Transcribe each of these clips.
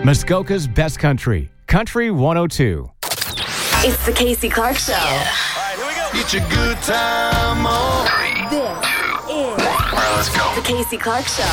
Muskoka's best country, Country 102. It's the Casey Clark Show. All right, here we go. Get your good time on. This is All right, let's go. the Casey Clark Show.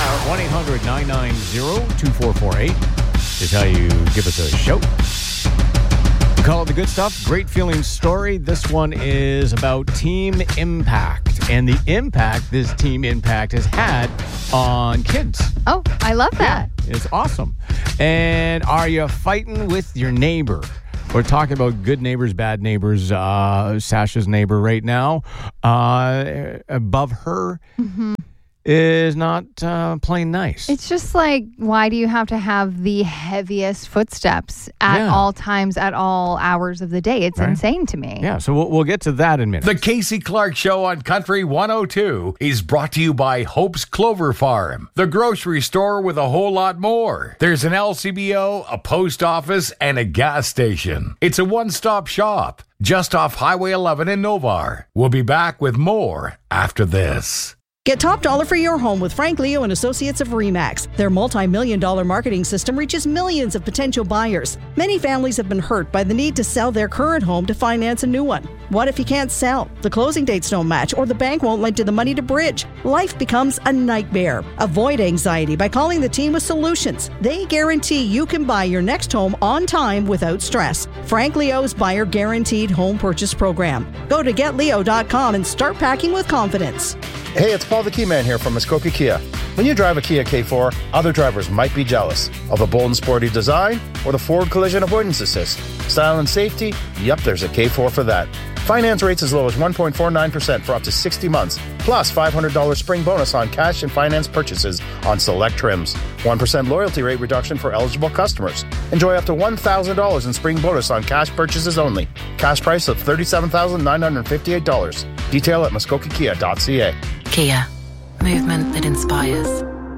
1-800-990-2448 is how you give us a shout. We call it the good stuff. Great feeling story. This one is about team impact and the impact this team impact has had on kids. Oh, I love that. Yeah, it's awesome. And are you fighting with your neighbor? We're talking about good neighbors, bad neighbors. Sasha's neighbor right now, above her, is not playing nice. It's just like, why do you have to have the heaviest footsteps at all times, at all hours of the day? It's insane to me. Yeah, so we'll get to that in a minute. The Casey Clark Show on Country 102 is brought to you by Hope's Clover Farm, the grocery store with a whole lot more. There's an LCBO, a post office, and a gas station. It's a one-stop shop just off Highway 11 in Novar. We'll be back with more after this. Get top dollar for your home with Frank Leo and Associates of RE/MAX. Their multi-million-dollar marketing system reaches millions of potential buyers. Many families have been hurt by the need to sell their current home to finance a new one. What if you can't sell? The closing dates don't match or the bank won't lend you the money to bridge. Life becomes a nightmare. Avoid anxiety by calling the team with solutions. They guarantee you can buy your next home on time without stress. Frank Leo's Buyer Guaranteed Home Purchase Program. Go to getleo.com and start packing with confidence. Hey, it's Paul the Key Man here from Muskoka Kia. When you drive a Kia K4, other drivers might be jealous of the bold and sporty design or the forward collision avoidance assist. Style and safety? Yep, there's a K4 for that. Finance rates as low as 1.49% for up to 60 months, plus $500 spring bonus on cash and finance purchases on select trims. 1% loyalty rate reduction for eligible customers. Enjoy up to $1,000 in spring bonus on cash purchases only. Cash price of $37,958. Detail at muskokakia.ca. Kia, movement that inspires.